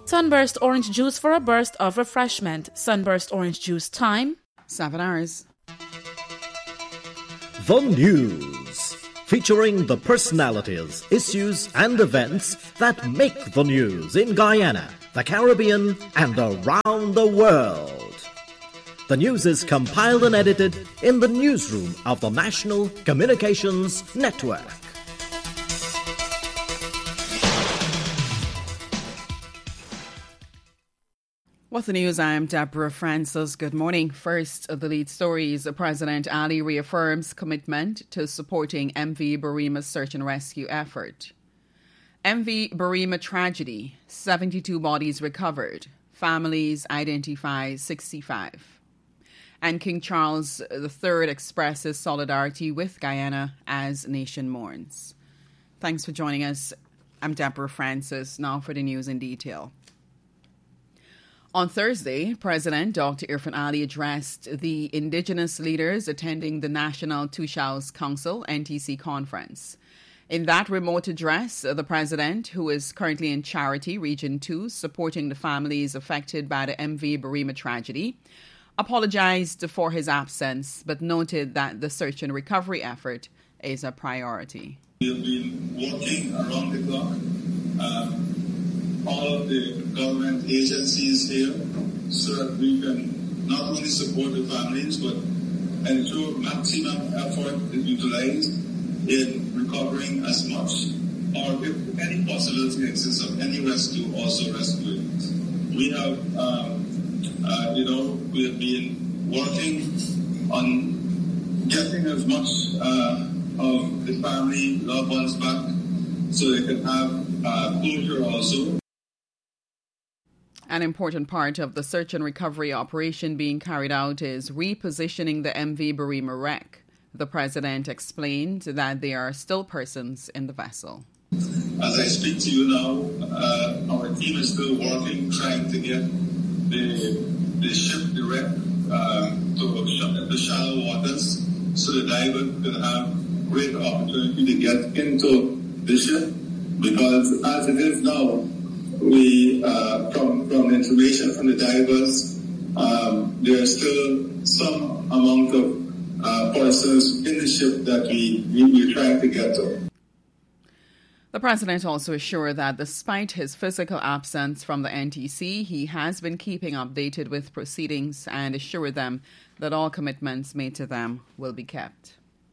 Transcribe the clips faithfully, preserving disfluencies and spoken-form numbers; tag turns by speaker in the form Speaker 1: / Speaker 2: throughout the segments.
Speaker 1: Sunburst orange juice for a burst of refreshment. Sunburst orange juice time, seven hours.
Speaker 2: The News, featuring the personalities, issues and events that make the news in Guyana, the Caribbean and around the world. The news is compiled and edited in the newsroom of the National Communications Network.
Speaker 1: With the news, I'm Deborah Francis. Good morning. First, the lead stories. President Ali reaffirms commitment to supporting M V Barima search and rescue effort. M V Barima tragedy, seventy-two bodies recovered. Families identify sixty-five. And King Charles the Third expresses solidarity with Guyana as nation mourns. Thanks for joining us. I'm Deborah Francis. Now for the news in detail. On Thursday, President Doctor Irfaan Ali addressed the indigenous leaders attending the National Tushaus Council N T C conference. In that remote address, the president, who is currently in Charity Region two, supporting the families affected by the M V Barima tragedy, apologized for his absence, but noted that the search and recovery effort is a priority.
Speaker 3: We have been working around the clock. Um, all of the government agencies here so that we can not only support the families but ensure maximum effort is utilized in recovering as much or if any possibility exists of any rescue, also rescue it. We have, um, uh, you know, we have been working on getting as much uh, of the family loved ones back so they can have uh, closure also.
Speaker 1: An important part of the search and recovery operation being carried out is repositioning the M V Barima wreck. The president explained that there are still persons in the vessel.
Speaker 3: As I speak to you now, uh, our team is still working, trying to get the, the ship, the wreck, uh, to sh- the shallow waters so the diver can have great opportunity to get into the ship. Because as it is now, we, uh, from, from information from the divers, um, there is still some amount of uh, persons in the ship that we, we, we're trying to get to.
Speaker 1: The president also assured that despite his physical absence from the N T C, he has been keeping updated with proceedings and assured them that all commitments made to them will be kept.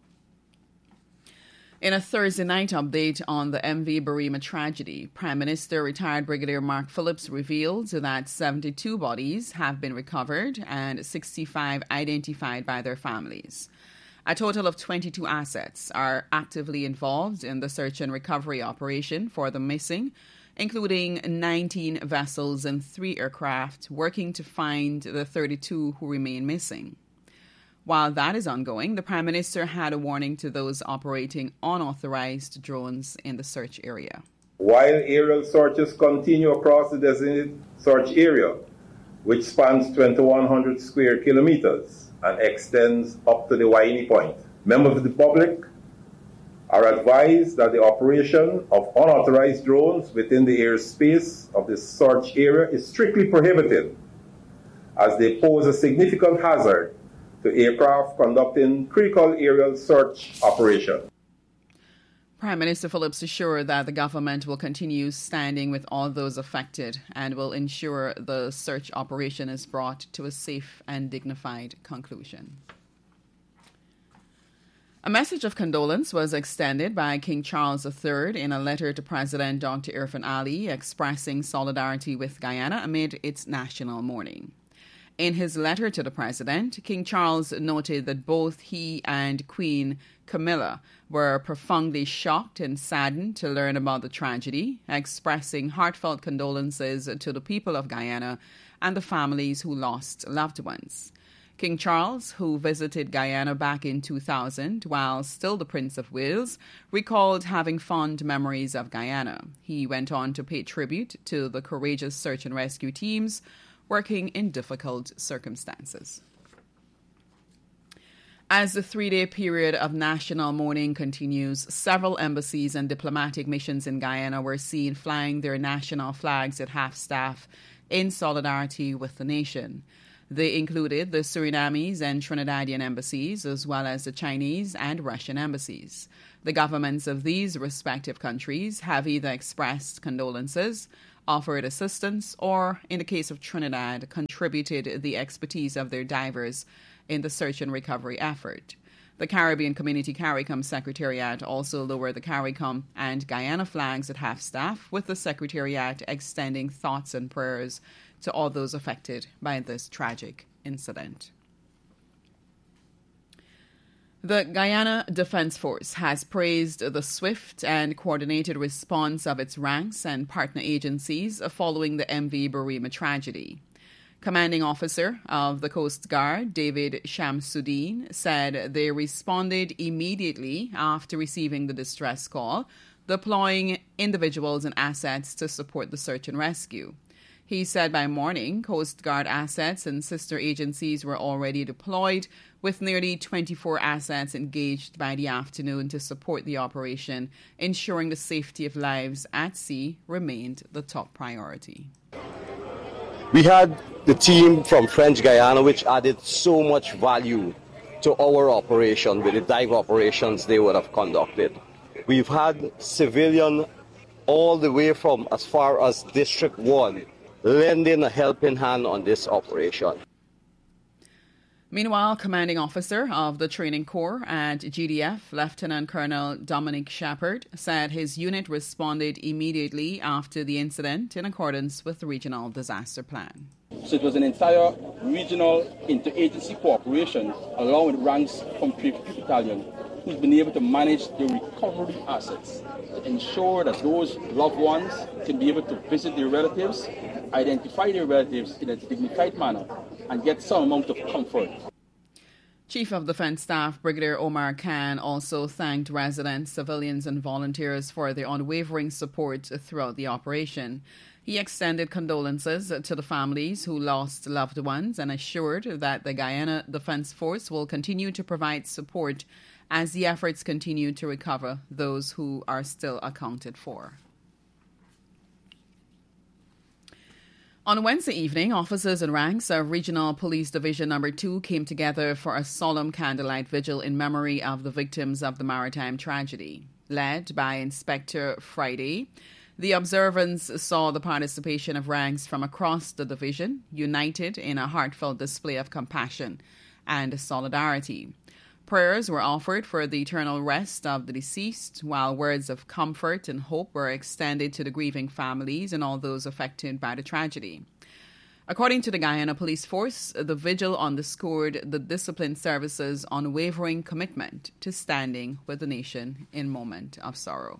Speaker 1: In a Thursday night update on the M V Barima tragedy, Prime Minister retired Brigadier Mark Phillips revealed that seventy-two bodies have been recovered and sixty-five identified by their families. A total of twenty-two assets are actively involved in the search and recovery operation for the missing, including nineteen vessels and three aircraft working to find the thirty-two who remain missing. While that is ongoing, the Prime Minister had a warning to those operating unauthorized drones in the search area.
Speaker 4: While aerial searches continue across the designated search area, which spans twenty-one hundred square kilometers and extends up to the Waini Point, members of the public are advised that the operation of unauthorized drones within the airspace of the search area is strictly prohibited, as they pose a significant hazard to aircraft conducting critical aerial search operations.
Speaker 1: Prime Minister Phillips assured that the government will continue standing with all those affected and will ensure the search operation is brought to a safe and dignified conclusion. A message of condolence was extended by King Charles the Third in a letter to President Doctor Irfaan Ali expressing solidarity with Guyana amid its national mourning. In his letter to the president, King Charles noted that both he and Queen Camilla were profoundly shocked and saddened to learn about the tragedy, expressing heartfelt condolences to the people of Guyana and the families who lost loved ones. King Charles, who visited Guyana back in two thousand while still the Prince of Wales, recalled having fond memories of Guyana. He went on to pay tribute to the courageous search and rescue teams working in difficult circumstances. As the three-day period of national mourning continues, several embassies and diplomatic missions in Guyana were seen flying their national flags at half-staff in solidarity with the nation. They included the Surinamese and Trinidadian embassies, as well as the Chinese and Russian embassies. The governments of these respective countries have either expressed condolences, offered assistance, or, in the case of Trinidad, contributed the expertise of their divers in the search and recovery effort. The Caribbean Community CARICOM Secretariat also lowered the CARICOM and Guyana flags at half-staff, with the Secretariat extending thoughts and prayers to all those affected by this tragic incident. The Guyana Defense Force has praised the swift and coordinated response of its ranks and partner agencies following the M V Burima tragedy. Commanding Officer of the Coast Guard, David Shamsuddin, said they responded immediately after receiving the distress call, deploying individuals and assets to support the search and rescue. He said by morning, Coast Guard assets and sister agencies were already deployed, with nearly twenty-four assets engaged by the afternoon to support the operation, ensuring the safety of lives at sea remained the top priority.
Speaker 5: We had the team from French Guyana, which added so much value to our operation with the dive operations they would have conducted. We've had civilian all the way from as far as District one lending a helping hand on this operation.
Speaker 1: Meanwhile, Commanding Officer of the Training Corps at G D F, Lieutenant Colonel Dominic Shepard, said his unit responded immediately after the incident in accordance with the regional disaster plan.
Speaker 6: So it was an entire regional interagency cooperation along with ranks from three fifty Battalion who's been able to manage the recovery assets to ensure that those loved ones can be able to visit their relatives, identify their relatives in a dignified manner, and get some amount of comfort.
Speaker 1: Chief of Defense Staff Brigadier Omar Khan also thanked residents, civilians and volunteers for their unwavering support throughout the operation. He extended condolences to the families who lost loved ones and assured that the Guyana Defense Force will continue to provide support as the efforts continue to recover those who are still accounted for. On Wednesday evening, officers and ranks of Regional Police Division Number two came together for a solemn candlelight vigil in memory of the victims of the maritime tragedy. Led by Inspector Friday, the observance saw the participation of ranks from across the division, united in a heartfelt display of compassion and solidarity. Prayers were offered for the eternal rest of the deceased, while words of comfort and hope were extended to the grieving families and all those affected by the tragedy. According to the Guyana Police Force, the vigil underscored the disciplined services' unwavering commitment to standing with the nation in moment of sorrow.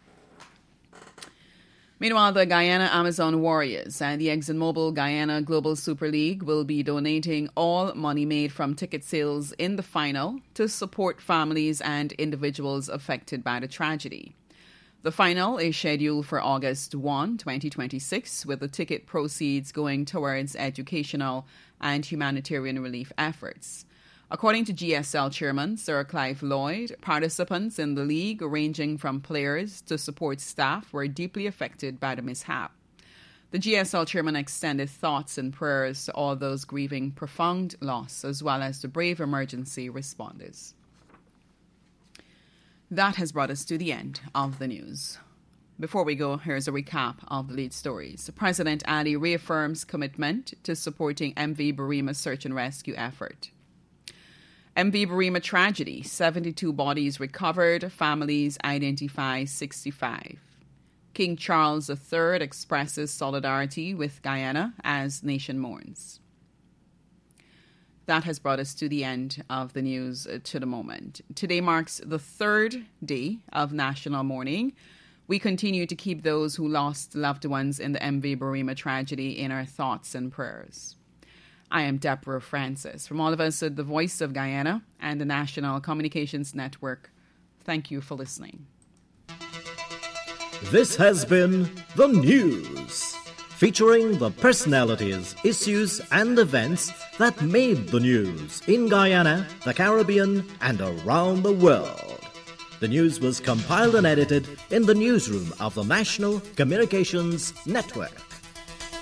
Speaker 1: Meanwhile, the Guyana Amazon Warriors and the ExxonMobil Guyana Global Super League will be donating all money made from ticket sales in the final to support families and individuals affected by the tragedy. The final is scheduled for August first, twenty twenty-six, with the ticket proceeds going towards educational and humanitarian relief efforts. According to G S L Chairman Sir Clive Lloyd, participants in the league, ranging from players to support staff, were deeply affected by the mishap. The G S L Chairman extended thoughts and prayers to all those grieving profound loss, as well as the brave emergency responders. That has brought us to the end of the news. Before we go, here's a recap of the lead stories. President Ali reaffirms commitment to supporting M V Burima's search and rescue effort. M V Burima tragedy, seventy-two bodies recovered, families identify sixty-five. King Charles the Third expresses solidarity with Guyana as nation mourns. That has brought us to the end of the news to the moment. Today marks the third day of national mourning. We continue to keep those who lost loved ones in the M V Burima tragedy in our thoughts and prayers. I am Deborah Francis. From all of us at the Voice of Guyana and the National Communications Network, thank you for listening.
Speaker 2: This has been The News, featuring the personalities, issues, and events that made the news in Guyana, the Caribbean, and around the world. The news was compiled and edited in the newsroom of the National Communications Network.